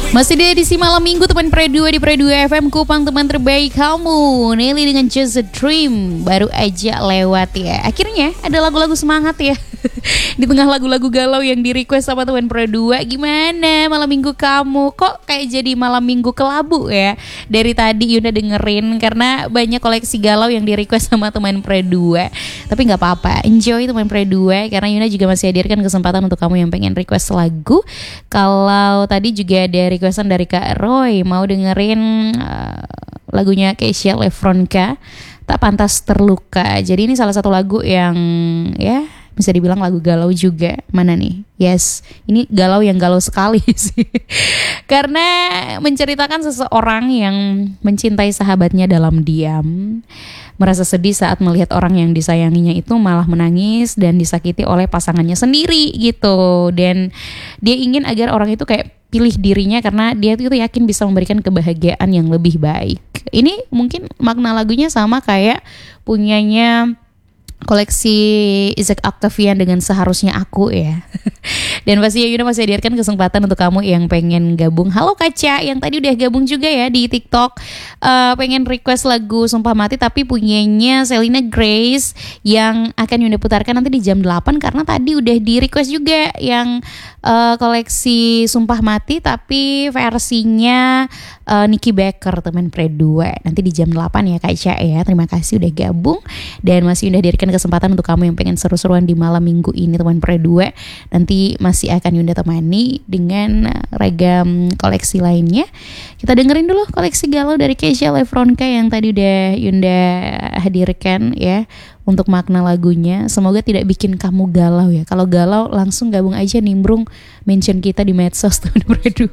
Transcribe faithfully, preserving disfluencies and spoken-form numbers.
Masih di edisi malam minggu teman Pre dua di Pre dua F M Kupang, teman terbaik kamu. Nelly dengan Just a Dream baru aja lewat ya. Akhirnya ada lagu-lagu semangat ya. Di tengah lagu-lagu galau yang di request sama teman Pre dua. Gimana malam minggu kamu? Kok kayak jadi malam minggu kelabu ya? Dari tadi Yunda dengerin karena banyak koleksi galau yang di request sama teman Pre dua. Tapi gak apa-apa, enjoy teman Pre dua, karena Yunda juga masih hadirkan kesempatan untuk kamu yang pengen request lagu. Kalau tadi juga ada requestan dari Kak Roy, mau dengerin uh, lagunya Keisha Lefronka, Tak Pantas Terluka. Jadi ini salah satu lagu yang ya bisa dibilang lagu galau juga. Mana nih? Yes, ini galau yang galau sekali sih. Karena menceritakan seseorang yang mencintai sahabatnya dalam diam, merasa sedih saat melihat orang yang disayanginya itu malah menangis dan disakiti oleh pasangannya sendiri gitu. Dan dia ingin agar orang itu kayak pilih dirinya karena dia itu yakin bisa memberikan kebahagiaan yang lebih baik. Ini mungkin makna lagunya sama kayak punyanya koleksi Isaac Octavian dengan Seharusnya Aku ya. Dan pasti Yuna masih hadirkan kesempatan untuk kamu yang pengen gabung. Halo Kaca yang tadi udah gabung juga ya di TikTok, uh, pengen request lagu Sumpah Mati tapi punyanya Selina Grace yang akan Yuna putarkan nanti di jam delapan, karena tadi udah di request juga yang uh, koleksi Sumpah Mati tapi versinya uh, Nicky Becker teman Pre dua. Nanti di jam delapan ya Kaca ya. Terima kasih udah gabung dan masih udah hadirkan kesempatan untuk kamu yang pengen seru-seruan di malam minggu ini teman Pre dua. Nanti masih akan Yunda temani dengan ragam koleksi lainnya. Kita dengerin dulu koleksi galau dari Keisha Lefronka yang tadi udah Yunda hadirkan ya untuk makna lagunya. Semoga tidak bikin kamu galau ya. Kalau galau langsung gabung aja, nimbrung mention kita di medsos teman Pre dua.